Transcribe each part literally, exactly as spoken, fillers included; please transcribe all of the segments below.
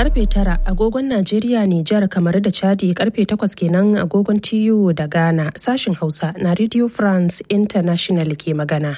karfe tara agogon Najeriya, Nijar, kamar da Chadi, karfe takwas kenan agogon T U da Ghana. Sashin Hausa na Radio France International ke magana.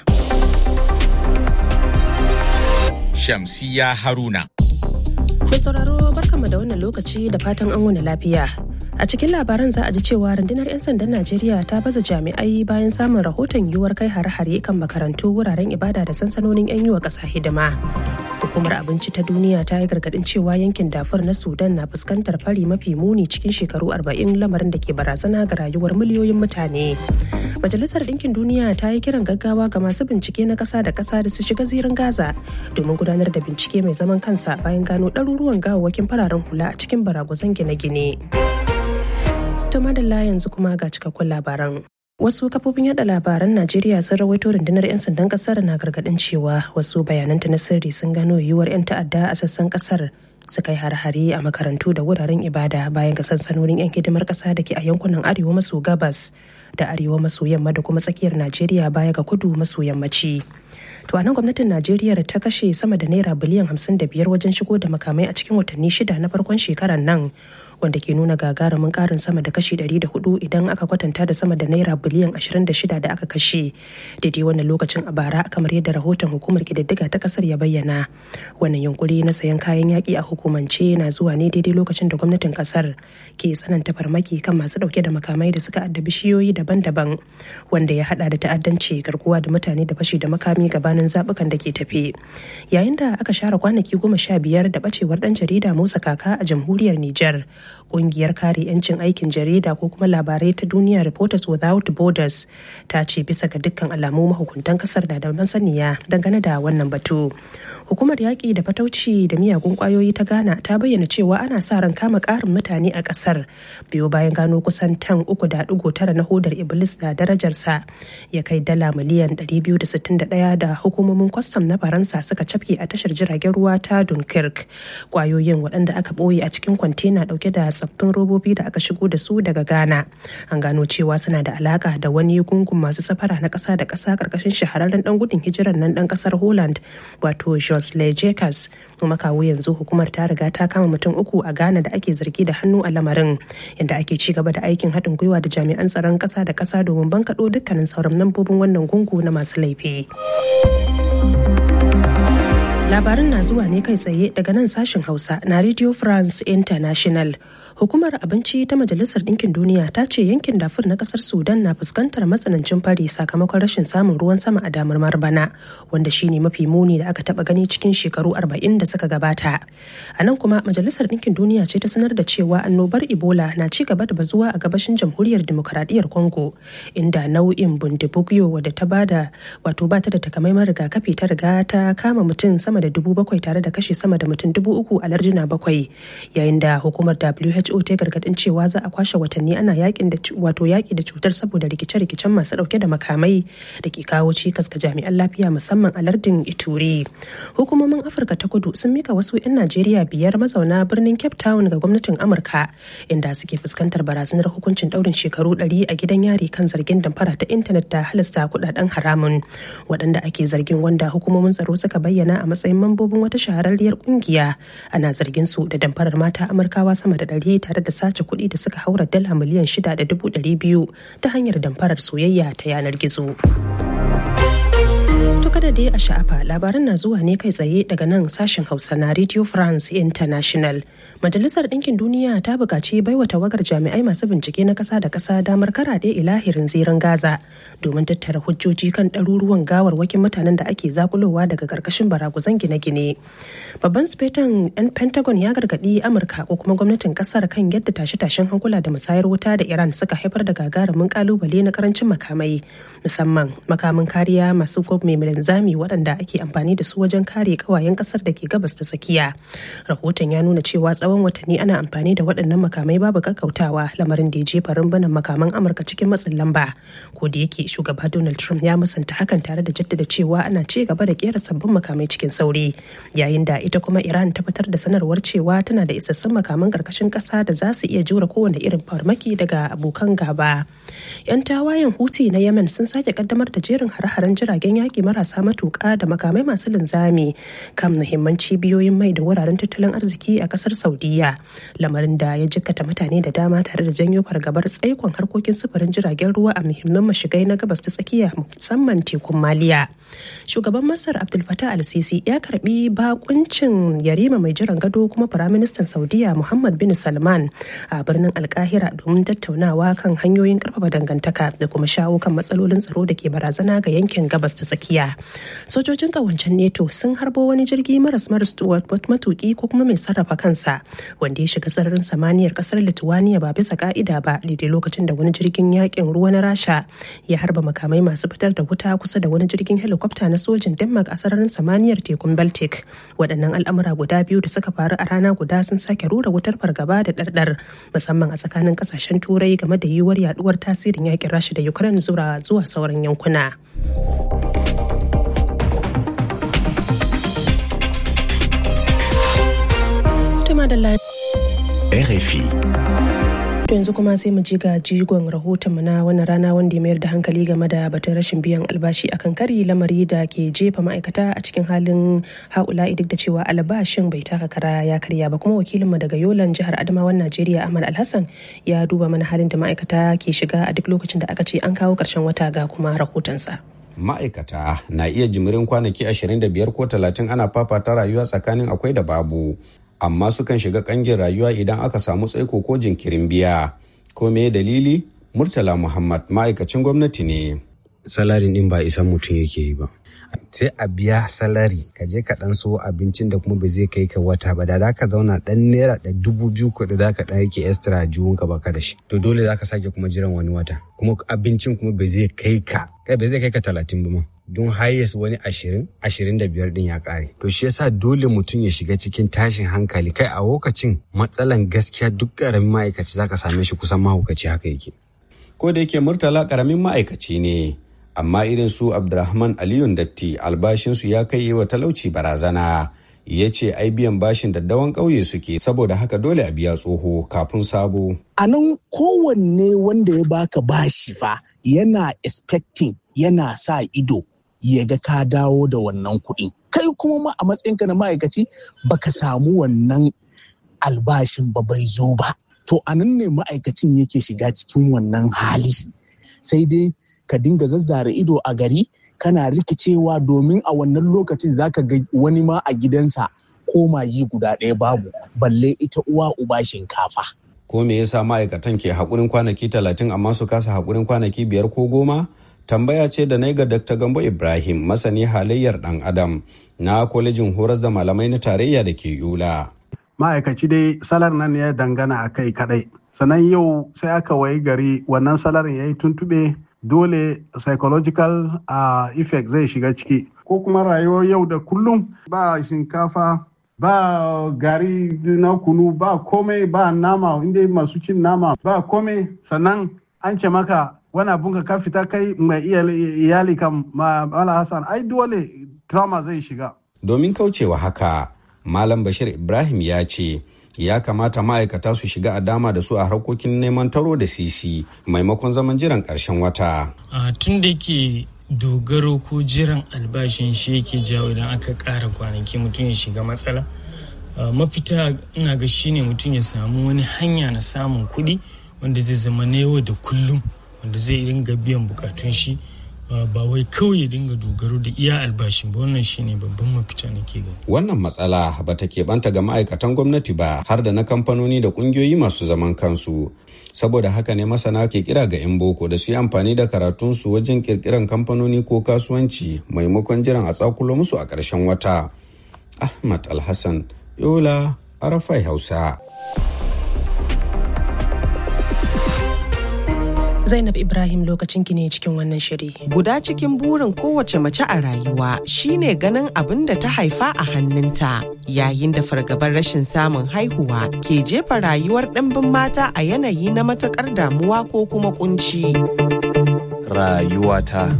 Shamsiya Haruna. Mai sauraro barkanmu da wannan lokaci da fatan an wuni lafiya. A cikin labaran za a ji cewa rundunar 'yan sandan Najeriya ta baza jami'ai bayan samun rahoton yiwuwar kai hare-hare kan makarantu, wuraren ibada da sansanonin 'yan yi wa ƙasa hidima. Hukumar Abinci ta Duniya ta yi gargaɗin cewa yankin Darfur na Sudan na fuskantar fari mafi muni cikin shekaru arba'in, lamarin da ke barazana ga rayuwar miliyoyin mutane. Majalisar Ɗinkin Duniya ta yi kiran gaggawa ga masu bincike na ƙasa da ƙasa da su shiga zirin Gaza domin gudanar da bincike mai zaman kansa bayan gano ɗaruruwan gawawwakin fararen hula a cikin baragwazon gine-gine. Ta madalla yanzu kuma ga cikakkun labaran. Wasu kafofin yada labaran Najeriya sun rawaito rundunar 'yan sandan kasar na gargadin cewa wasu bayananta na sirri sun gano yiwuwar 'yan ta'adda a sassan kasar su kai har-hare a makarantu da wuraren ibada bayan ga sansanonin 'yan hidimar kasa da ke a yankunan arewa maso gabas da arewa maso yamma da kuma tsakiyar Najeriya baya ga kudu maso yammaci. To a nan gwamnatin Najeriya ta kashe sama da naira biliyan hamsin da biyar wajen shigo da makamai a cikin watanni shida na farkon shekarar nan, wanda ke nuna gagarumin karin sama da kashi ɗari da hudu idan aka kwatanta da sama da naira biliyan ashirin da shida da aka kashe daidai wannan lokacin a bara, kamar yadda rahoton hukumar kididdiga ta kasar ya bayyana. Wannan yunkuri na sayan kayan yaƙi a hukumance na zuwa ne daidai lokacin da gwamnatin kasar ke tsananta farmaki kan masu ɗauke da makamai da suka addabi shiyoyi daban-daban, wanda ya hada da ta'addanci, garkuwa da mutane da fashi da makami gabanin zaɓukan da ke tafe. Yayin da aka share kwanaki goma sha biyar da bacewar ɗan jarida Musa Kaka a jamhuriyar Nijar, ƙungiyar kare 'yancin aikin jarida ko kuma labarai ta duniya Reporters Without Borders ta ce bisa ga dukkan alamu mahukuntan kasar da da masaniya dangane da wannan batu. Hukumar yaƙi da fatauci da miyagun ƙwayoyi ta Ghana ta bayyana cewa ana sa ran kama ƙarin mutane a ƙasar biyo bayan gano kusan tan uku da ɗigo tara na hodar Iblis da darajarsa ya kai dala miliyan ɗari biyu da sittin da ɗaya da hukumomin kwastam na Faransa suka cafke a tashar jiragen ruwa ta Dunkirk. Ƙwayoyin waɗanda aka ɓoye a cikin kwantena ɗauke da tsaffin robobi da aka shigo da su daga Ghana. An gano cewa suna da alaƙa da wani gungun masu safara na ƙasa da ƙasa ƙarƙashin shahararren ɗan gudun hijirar nan ɗan ƙasar Holland wato Josley Jacobs. Kuma kawo yanzu hukumar ta riga ta kama mutum uku a Ghana da ake zargi da hannu a lamarin, inda ake ci gaba da aikin haɗin gwiwa da jami'an tsaron ƙasa da ƙasa domin bankaɗo dukkanin sauran lambobin wannan gungu na masu laifi. Labarin na zuwa ne kai tsaye daga nan sashen Hausa na Radio France International. Hukumar Abinci ta Majalisar Ɗinkin Duniya ta ce yankin Darfur na ƙasar Sudan na fuskantar matsanancin fari sakamakon rashin samun ruwan sama a damar bana, wanda shine mafi muni da aka taɓa gani cikin shekaru arba'in da suka gabata. A nan kuma Majalisar Ɗinkin Duniya ce ta sanar da cewa annobar Ebola na ci gaba da bazuwa a gabashin Jamhuriyar Dimokuraɗiyyar Congo, inda nau'in Bundibugyo wadda ta bada wato bata da takamaiman rigakafi ta riga ta kama mutum sama da dubu bakwai tare da kashe sama da mutum dubu uku a larduna bakwai, yayin da hukumar W H O ta gargadin cewa za a kwashe watanni ana yakin da wato yaki da cutar saboda rikice-rikicen masu dauke da makamai da ke kawo cikas ga jami'an lafiya musamman a lardin Ituri. Hukumomin Afirka ta Kudu sun mika wasu 'yan Najeriya biyar mazauna birnin Cape Town ga gwamnatin Amurka, inda suke fuskantar barazanar hukuncin daurin shekaru ɗari a gidan yari kan zargin damfara ta intanet da halasta kudaden haramun. Waɗanda ake zargin, wanda hukumomin tsaro suka bayyana a matsayin mambobin wata shahararriyar kungiya, ana zargin su da damfarar mata Amurkawa sama da ɗari tare da sace kuɗi da suka haura dala miliyan shida da dubu ɗari biyu ta hanyar damfarar soyayya ta yanar gizo. To kada dai a sha'afa, labaran na zuwa ne kai tsaye daga nan sashen Hausa na Radio France International. Majalisar Ɗinkin Duniya ta buƙaci baiwa tawagar jami'ai masu bincike na ƙasa da ƙasa damar karaɗe ilahirin zirin Gaza domin tattara hujjoji kan ɗaruruwan gawarwakin mutanen da ake zakulowa daga ƙarƙashin baraguzan gine-gine. Babban sufetan 'yan Pentagon ya gargaɗi Amurka ko kuma gwamnatin ƙasar kan yadda tashe-tashen hankula da musayar wuta da Iran suka haifar da gagarumin ƙalubale na ƙarancin makamai, musamman makamin kariya masu mai linzami waɗanda ake amfani da su wajen kare ƙawayen ƙasar da ke gabas ta tsakiya. Rahoton ya nuna cewa tsawon watanni ana amfani da waɗannan makamai babu kakkautawa, lamarin da ya jefa rumbunan makaman Amurka cikin matsin lamba. Ko da yake shugaba Donald Trump ya musanta hakan tare da jaddada cewa ana ci gaba da kera sabbin makamai cikin sauri, yayin da ita kuma Iran ta fitar da sanarwar cewa tana da isassun makaman karkashin ƙasa da za su iya jure kowane irin farmaki daga abokan gaba. 'Yan tawayen Houthi na Yemen sun sake kaddamar da jerin hare-haren jiragen yaƙi marasa marasa matuƙa da makamai masu linzami kan muhimman cibiyoyin mai da wuraren tattalin arziki a ƙasar Saudiya, lamarin da ya jikkata mutane da dama tare da janyo fargabar tsaikon harkokin sufurin jiragen ruwa a muhimman mashigai na gabas ta tsakiya musamman tekun Maliya. Shugaban Masar Abdul Fattah al-Sisi ya karbi bakuncin yarima mai jiran gado kuma Firaministan Saudiya Muhammad bin Salman a birnin Alkahira domin tattaunawa kan hanyoyin karfafa dangantaka da kuma shawo kan matsalolin tsaro da ke barazana ga yankin gabas ta tsakiya. Sojojin kawancen NATO sun harbo wani jirgi maras maras matuki ko kuma mai sarrafa kansa wanda ya shiga sararin samaniyar kasar Lithuania ba bisa ka'ida ba daidai lokacin da wani jirgin yakin ruwa na Rasha ya harba makamai masu fitar da wuta kusa da wani jirgin helicopter na sojin Denmark a sararin samaniyar tekun Baltic. Waɗannan al'amura guda biyu da suka faru a rana guda sun sake rura wutar fargaba da ɗarɗar musamman a tsakanin kasashen turai game da yiwuwar yaduwar tasirin yakin Rasha da Ukraine zuwa zuwa sauran yankuna. R F I. To yanzu kuma sai mu ji ga jigon rahotonmu na wannan rana wanda ya mayar da hankali game da batun rashin biyan albashi akan kari, lamari da ke jefa ma'aikata a cikin halin haula'i duk da cewa albashin bai taka kara ya karya ba. Kuma wakilinmu daga Yolan jihar Adamawan Najeriya Ahmad Alhassan ya duba mana halin da ma'aikata ke shiga a duk lokacin da aka ce an kawo ƙarshen wata ga kuma rahotonsa. Ma'aikata na iya jimirin kwanaki ashirin da biyar ko talatin ana fafata rayuwa tsakanin akwai da babu. Amma sukan shiga kangin rayuwa idan aka samu tsaiko ko jinkirin biya. Ko me dalili? Murtala Muhammad ma'aikacin gwamnati ne. Salarin din ba isan mutum yake yi ba. Sai a biya salari ka je ka dan so abincin da kuma ba zai kai ka wata ba, da ka zauna dan naira da dubu biyu ko da ka dan yake extra jiwon ka baka da shi, to dole zaka sake kuma jiran wani wata, kuma abincin kuma ba zai kai ka kai ba zai kai ka talatin ba ma, don highest wani ashirin ashirin da biyar din ya kare. To shi yasa dole mutum ya shiga cikin tashin hankali. Kai a lokacin matsalan gaskiya duk karamin ma'aikaci zaka same shi kusan mahaukaci haka yake. Ko da yake Murtala karamin ma'aikaci ne, amma irin su Abdurrahman Aliyun Datti albashinsu ya kai wa talauci barazana. Ya ce ai biyan bashin daddawan ƙauye suke, saboda haka dole a biya tsoho kafin sabo. A nan kowanne wanda ya baka bashi fa yana expecting, yana sa ido ya ga ka dawo da wannan kuɗi. Kai kuma ma a matsayinka na ma'aikaci baka samu wannan albashin ba, bai zo ba. To a nan ne ma'aikacin yake shiga cikin wannan hali. Sai dai ka dinga zazzara ido a gari kana rikicewa, domin a wannan lokacin zaka ga wani ma a gidansa koma yi guda ɗaya babu, balle ita uwa uba shinkafa. Ko me yasa ma'aikatan ke haƙurin kwanaki talatin amma su kasa haƙurin kwanaki biyar ko goma? Tambaya ce da na ga Dakta Gambo Ibrahim, masani halayyar ɗan Adam na kwalejin horas da malamai na tarayya da ke Yola. Ma'aikaci dai salar nan ya dangana a kai kaɗai. Sannan yau sai aka wayi gari wannan salarin ya yi tuntuɓe, dole psychological uh, effect zai shiga ciki. Ko kuma rayuwar yau da kullum ba shinkafa, ba gari na kunu, ba komai, ba nama, inda masu cin nama ba komai. Sannan an ce maka wani abun ka fita kai mai iyali kan Mala Hassan, ai dole trauma zai shiga. Domin kaucewa haka, Malam Bashir Ibrahim ya ce ya kamata ma'aikata su shiga a dama da su a harkokin neman taro da sisi maimakon zaman jiran ƙarshen wata. Tun da ke dogaro ko jiran albashin shi yake jawo idan aka ƙara kwanaki mutum ya shiga matsala. Mafita ina ga shi ne mutum ya samu wani hanya na samun kuɗi wanda zai zama na yau da kullum, wanda zai dinga biyan bukatun shi, ba wai kawai ya dinga dogaro da iya albashin ba. Wannan shine babban mafita nake gani. Wannan matsala ba ta keɓanta ga ma'aikatan gwamnati ba, har da na kamfanoni da ƙungiyoyi masu zaman kansu. Saboda haka ne masana ke kira ga 'yan boko da su yi amfani da karatunsu wajen ƙirƙiran kamfanoni ko kasuwanci maimakon jiran a tsakulo musu a ƙarshen wata. Ahmad Alhassan, Yola, Arafai Hausa. Zainab Ibrahim, lokacin ki ne cikin wannan shiri. Guda cikin burin kowace mace a rayuwa shine ganin abin da ta haifa a hannunta, yayin da fargabar rashin samun haihuwa ke jefa rayuwar ɗimbin mata a yanayi na matuƙar damuwa ko kuma kunci. Rayuwata.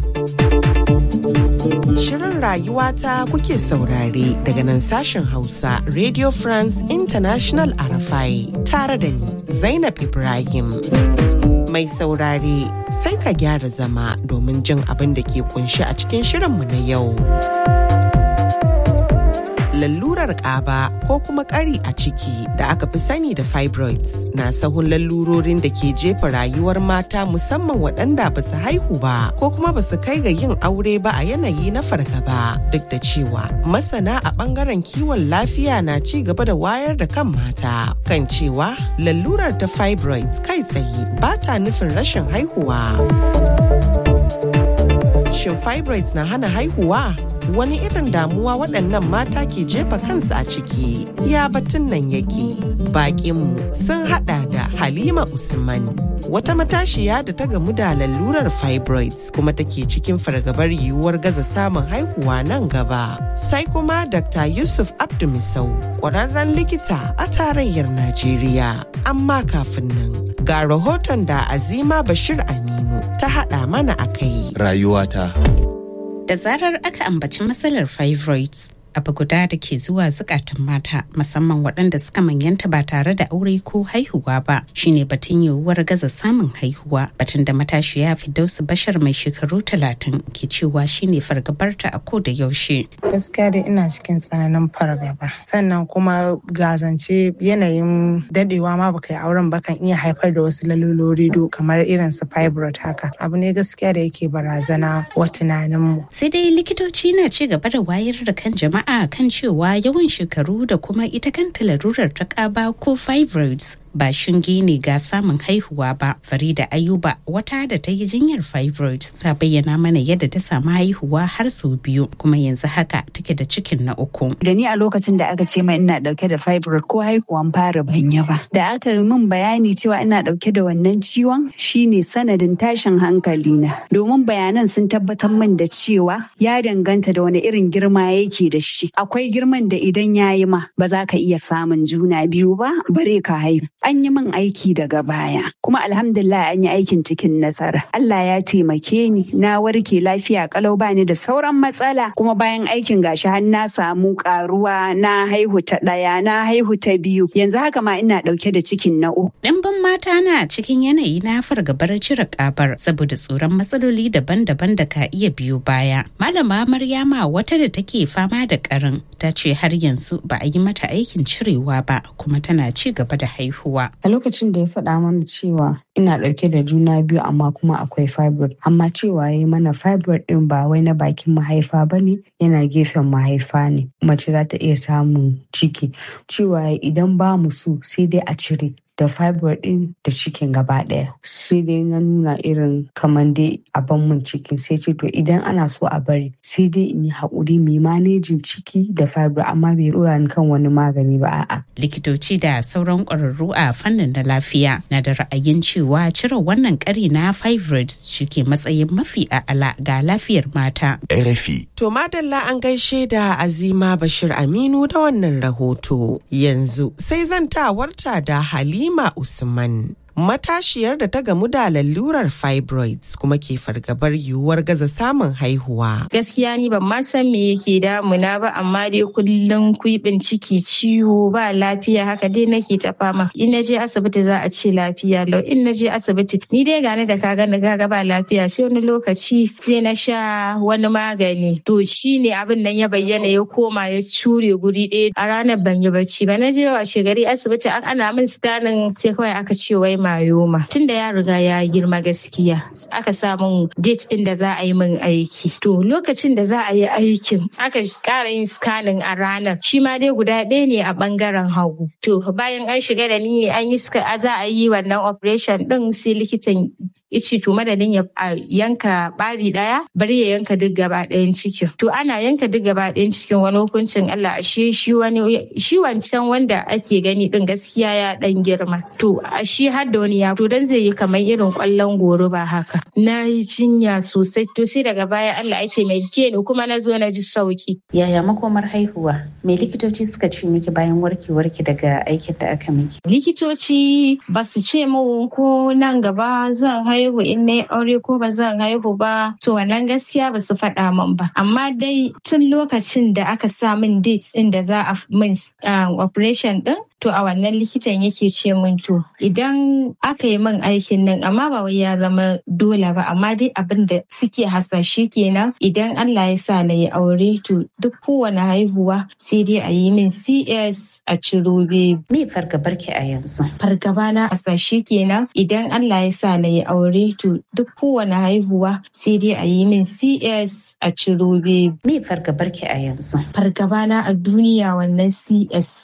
Shirin Rayuwata kuke saurare daga nan sashen Hausa Radio France International Arafai, tare da ni Zainab Ibrahim. Mai saurare sai ka gyara zama domin jin abin da ke kunshi a cikin shirinmu na yau. Lalurar ƙaba ko kuma ƙari a ciki da aka fi sani da fibroids na sahun lalurorin da ke jefa rayuwar mata musamman waɗanda ba su haihu ba ko kuma ba su kai ga yin aure ba a yanayi na fargaba, duk da cewa masana a ɓangaren kiwon lafiya na ci gaba da wayar da kan mata kan cewa lalurar ta fibroids kai tsaye ba ta nufin rashin haihuwa. Shin fibroids na hana haihuwa? Wani irin damuwa waɗannan mata ke jefa kansu a ciki? Ya batun nan yake. Baƙinmu sun haɗa da Halima Usman, wata matashiya da ta gamu da lalurar fibroids kuma take cikin fargabar yiwuwar gaza samun haihuwa nan gaba. Sai kuma Doctor Yusuf Abdu Misau, ƙwararren likita a tarayyar Najeriya. Amma kafin nan, ga rahoton da Azima Bashir Aminu ta haɗa mana a kai. Rayuwata. Da zarar aka ambaci matsalar fibroids, abu guda da ke zuwa zukatan mata musamman waɗanda suka manyanta ba tare da aure ko haihuwa ba shine batun yiwuwar gaza samun haihuwa, batun da matashiya Firdausu Bashar mai shekaru talatin ke cewa shine fargabarta a ko da yaushe. Gaskiya dai ina cikin tsananin fargaba, sannan kuma gazance yanayin dadewa ma baka yi auren ba kan iya haifar da wasu lalurori do kamar irin su fibroid haka. Abu ne gaskiya da yake barazana wa tunaninmu. Sai dai likitoci na ci gaba da wayar da kan jama'a a kan cewa yawan shekaru da kuma ita kanta larurar ta ƙaba ko fibroids ba shinge ne ga samun haihuwa ba. Farida Ayuba, wata da ta yi jinyar fibroids, ta bayyana mana yadda ta samu haihuwa har sau biyu kuma yanzu haka take da cikin na uku. Da ni a lokacin da aka ce mai ina dauke da fibroid ko haihuwan fara banya ba. Da aka yi min bayani cewa ina dauke da wannan ciwon shine sanadin tashin hankali na. Domin bayanan sun tabbatar min da cewa ya danganta da wani irin girma yake da shi. Akwai girman da idan yayi ma ba za ka iya samun juna biyu ba bare ka haihu. An yi min aiki daga baya kuma alhamdulillah an yi aikin cikin nasara. Allah ya taimake ni na warke lafiya kalau bani da sauran matsala kuma bayan aikin gashi har na samu karuwa, na haihu ta daya, na haihu ta biyu, yanzu haka ma ina dauke da cikin na uku. Dimbin mata na cikin yanayi na fargabar cire kabar saboda tsoron matsaloli daban-daban da ka iya biyo baya. Malama Maryama, wata da take fama da karin, ta ce har yanzu ba a yi mata aikin cirewa ba kuma tana ci gaba da haihuwa. A lokacin da ya faɗa mana cewa ina ɗauke da juna biyu amma kuma akwai fibroid, amma cewa ya yi mana fibroid ɗin ba wai na bakin mahaifa ba ne, yana gefen mahaifa ne. Mace za ta iya samun ciki. Cewa idan ba mu so sai dai a cire da fibroid din da cikin gaba daya. Sai dai na nuna irin kamar dai a ban mun cikin, sai ce to idan ana so a bari sai dai in yi haƙuri mai manejin ciki da fibroid, amma bai dora ni kan wani magani ba a'a. Likitoci da sauran ƙwararru a fannin na lafiya na da ra'ayin cewa cire wannan ƙari na fibroid shike matsayin mafi a'ala ga lafiyar mata. R F I. To madalla an gaishe da Azima Bashir Aminu da wannan rahoto. Yanzu sai zantawarta da Halima Usman, matashiyar da ta gamu da lalurar fibroids kuma ke fargabar yiwuwar gaza samun haihuwa. Gaskiya ni ban ma san me yake damuna ba, amma dai kullum kuibin ciki, ciwo, ba lafiya, haka dai nake ta fama. In na je asibiti za a ce lafiya lau, in na je asibiti ni dai gane da ka gani gaga ba lafiya, sai wani lokaci sai na sha wani magani. To shine abin nan ya bayyana, ya koma ya cure guri ɗaya. A ranar ban yi bacci ba, na je washe gari asibiti ana min sitanin, sai kawai aka ce wai mayoma. Tunda ya riga ya girma gaskiya, aka samun date din da za a yi min aiki. To lokacin da za a yi aikin aka ƙara yin scanning a ranar, shi ma dai guda ɗaya ne a ɓangaren hagu. To bayan an shiga da ni an yi za a yi wannan operation din, sai likitan ici to madadin ya yanka bari daya bari ya yanka duk gaba ɗayan cikin. To ana yanka duk gaba ɗayan cikin, wani hukuncin Allah, ashe shi wani shi wancan wanda ake gani din gaskiya ya dan girma. To ashe har da wani ya to dan zai yi kamar irin kwallon goro ba haka. Na yi jinya sosai, to sai daga baya Allah ya taimake ni kuma na zo na ji sauki. Yaya makomar haihuwa? Me likitoci suka ce miki bayan warkewarki daga aikin da aka miki? Likitoci ba su ce min ko nan gaba zan haihu in na aure ko ba zan haihu ba, to wannan gaskiya ba su faɗa min ba. Amma dai tun lokacin da aka sa min date ɗin da za a min operation ɗin, to a wannan likitan yake ce min to idan aka yi min aikin nan amma ba wai ya zama dole ba amma dai abin da suke hasashe kenan idan Allah ya sa na yi aure to duk kowane haihuwa sai dai a yi min C S a ciro baby. Me fargabar ki a yanzu? Fargaba na hasashe kenan idan Allah ya sa na yi aure to duk kowane haihuwa sai dai a yi min C S a ciro baby. Me fargabar ki a yanzu? Fargaba na a duniya wannan C S.